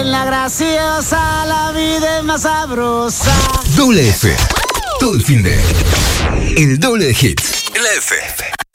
en la graciosa, la vida es más sabrosa. Doble F. Todo el fin de. El doble de hits. La F.